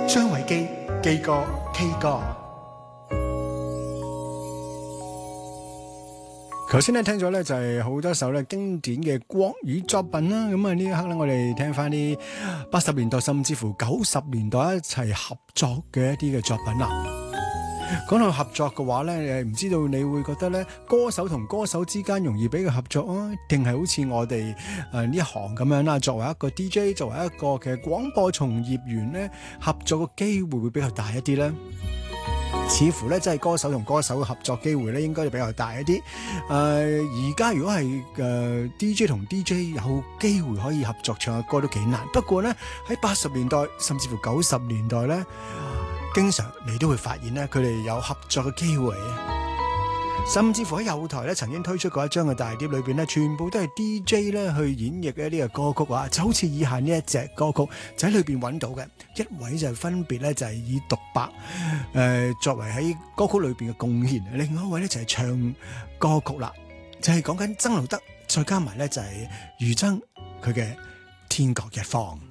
張偉基基哥 K 哥。頭先咧聽咗咧就係好多首咧經典嘅國語作品啦，咁啊呢一刻咧我哋聽翻啲80年代甚至乎90年代一齊合作嘅一啲嘅作品啦。講到合作嘅話咧，唔知道你會覺得咧歌手同歌手之間容易俾佢合作啊，定係好似我哋呢一行咁樣啦？作為一個 DJ， 作為一個嘅廣播從業員咧，合作嘅機會會比較大一啲咧。似乎咧，即係歌手同歌手嘅合作機會咧，應該就比較大一啲。而家如果係DJ 同 DJ 有機會可以合作唱嘅歌都幾難。不過咧喺80年代甚至乎90年代咧，經常你都會發現咧，佢哋有合作嘅機會。甚至乎喺友台咧，曾經推出過一張嘅大碟裏邊咧，全部都係 DJ 咧去演繹一啲嘅歌曲啊，就好似以下呢一隻歌曲就喺裏邊揾到嘅，一位就分別咧就係以獨白作為喺歌曲裏邊嘅貢獻，另外一位咧就係唱歌曲啦，就係講緊曾路得，再加埋咧就係俞琤佢嘅《天各一方》。